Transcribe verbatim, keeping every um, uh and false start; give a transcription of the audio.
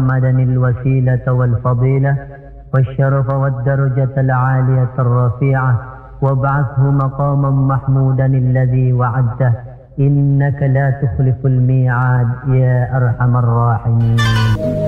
محمدا الوسيلة والفضيلة والشرف والدرجة العالية الرفيعة، وابعثه مقاما محمودا الذي وعدته، إنك لا تخلف الميعاد يا أرحم الراحمين.